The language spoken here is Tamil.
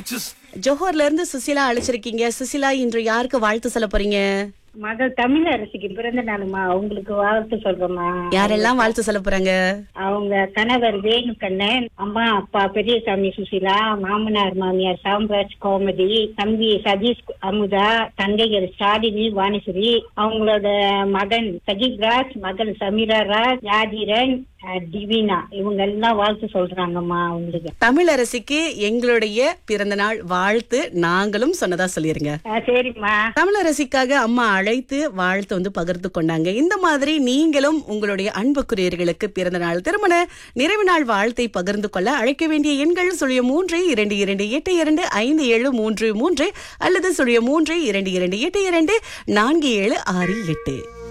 ஜோஹர்ல இருந்து சுசிலா அழைச்சிருக்கீங்க. சுசிலா, இன்று யாருக்கு வாழ்த்து சொல்ல போறீங்க? மகள் தமிழரசிக்கு பிறந்த நாளுமா, அவங்களுக்கு வாழ்த்து சொல்றோமா. யாரெல்லாம் வாழ்த்து சொல்ல போறாங்க? அவங்க கணவர் வேணுகண்ணன், அம்மா அப்பா பெரியசாமி சுசிலா, மாமனார் மாமியார் சாம்ராஜ் கோமதி, தம்பி சதீஷ் அமுதா, தங்கைகள் ஷாலினி வாணிஸ்வரி, அவங்களோட மகன் சஜித் ராஜ், மகள் சமீரா ராஜ், யாதிரன், டிவினா, இவங்க எல்லாம் வாழ்த்து சொல்றாங்கம்மா அவங்களுக்கு. தமிழரசிக்கு எங்களுடைய பிறந்த நாள் வாழ்த்து நாங்களும் சொன்னதா சொல்லிருங்க. சரிம்மா. தமிழரசிக்காக அம்மா அழைத்து வாழ்த்து பகிர்ந்து கொண்டாங்க. இந்த மாதிரி நீங்களும் உங்களுடைய அன்புக்குரியர்களுக்கு பிறந்த நாள், திருமண நிறைவு நாள் வாழ்த்தை பகிர்ந்து கொள்ள அழைக்க வேண்டிய எண்கள் 0322825733 அல்லது 0322824768.